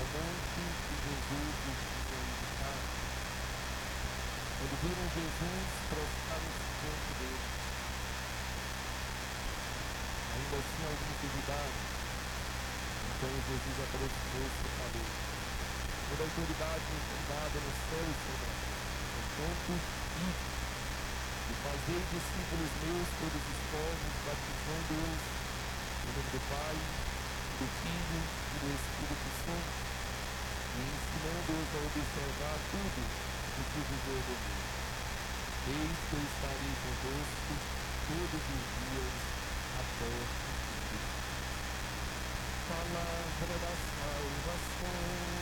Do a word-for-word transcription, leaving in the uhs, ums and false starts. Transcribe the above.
monte que Jesus lhes tinha indicado. Quando viram Jesus, prostraram-se diante dele. Ainda assim, alguns duvidaram. Então Jesus aproximou-se e falou: toda a autoridade me foi dada no céu e sobre a terra. Portanto, ide e fazei discípulos meus todos os povos, batizando-os em nome do Pai, do Filho e do Espírito Santo, e ensinando-os a observar tudo o que vos ordenei. Eis que eu estarei convosco todos os dias até o fim do mundo. Palavra da salvação.